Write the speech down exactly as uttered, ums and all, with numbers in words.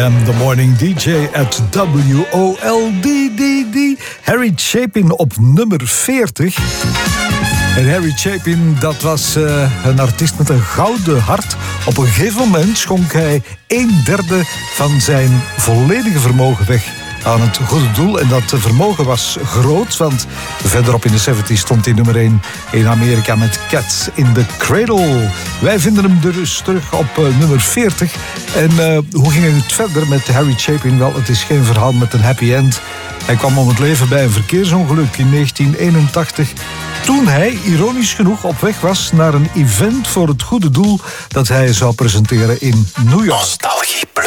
am the morning D J at W O L D D D. Harry Chapin op nummer veertig. En Harry Chapin, dat was uh, een artiest met een gouden hart. Op een gegeven moment schonk hij een derde van zijn volledige vermogen weg aan het goede doel. En dat vermogen was groot, want verderop in de zeventig stond hij nummer één in Amerika met Cats in the Cradle. Wij vinden hem dus terug op uh, nummer veertig. En uh, hoe ging het verder met Harry Chapin? Wel, het is geen verhaal met een happy end. Hij kwam om het leven bij een verkeersongeluk in negentien eenentachtig... toen hij, ironisch genoeg, op weg was naar een event voor het goede doel dat hij zou presenteren in New York. Nostalgie Plus.